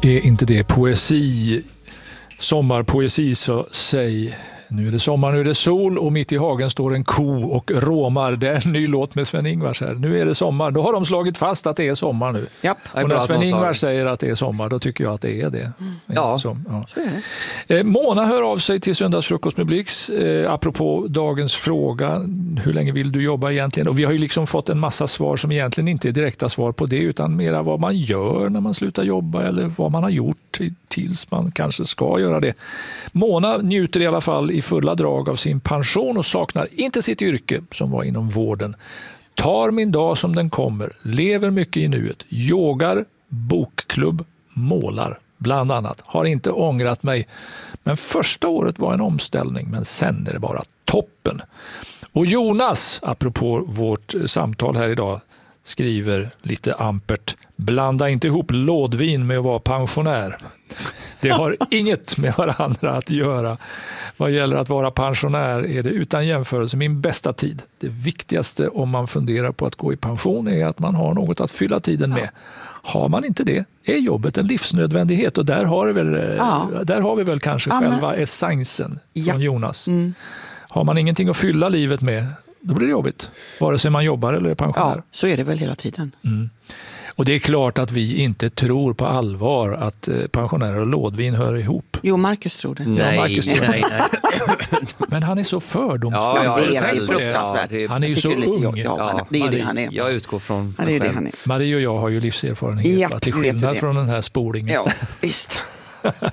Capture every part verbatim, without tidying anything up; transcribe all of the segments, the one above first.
Är inte det poesi? Sommarpoesi, så säg. Nu är det sommar, nu är det sol och mitt i hagen står en ko och råmar. Det är en ny låt med Sven-Ingvars här. Nu är det sommar. Då har de slagit fast att det är sommar nu. Japp. Och när Sven-Ingvars säger att det är sommar, då tycker jag att det är det. Mm. Ja, så, ja. så är det. Eh, Mona hör av sig till Söndagsfrukost med Blix eh, apropå dagens fråga. Hur länge vill du jobba egentligen? Och vi har ju liksom fått en massa svar som egentligen inte är direkta svar på det, utan mera vad man gör när man slutar jobba eller vad man har gjort tills man kanske ska göra det. Mona njuter i alla fall i fulla drag av sin pension och saknar inte sitt yrke som var inom vården. Tar min dag som den kommer, lever mycket i nuet, yogar, bokklubb, målar bland annat. Har inte ångrat mig, men första året var en omställning, men sen är det bara toppen. Och Jonas, apropå vårt samtal här idag, skriver lite ampert: blanda inte ihop lådvin med att vara pensionär. Det har inget med varandra att göra. Vad gäller att vara pensionär är det utan jämförelse min bästa tid. Det viktigaste om man funderar på att gå i pension är att man har något att fylla tiden med. Har man inte det är jobbet en livsnödvändighet, och där har, det väl, ja. där har vi väl kanske Anna. själva essensen ja. från Jonas. Mm. Har man ingenting att fylla livet med, då blir det jobbigt. Vare sig man jobbar eller är pensionär. Ja, så är det väl hela tiden. Mm. Och det är klart att vi inte tror på allvar att pensionärer och lådvin hör ihop. Jo, Marcus tror det. Nej, ja, Marcus tror nej, nej. Men han är så fördomsfull. Ja, ja, det är fruktansvärt. Ja, han är ju så ung. Ja, ja, det är Marie, det han är. Jag utgår från ja, det är det han är. Marie och jag har ju livserfarenhet. Ja, till skillnad från den här spolingen. Ja, visst.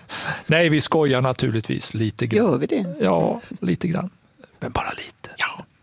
Nej, vi skojar naturligtvis lite grann. Gör vi det? Ja, lite grann. Men bara lite. Ja.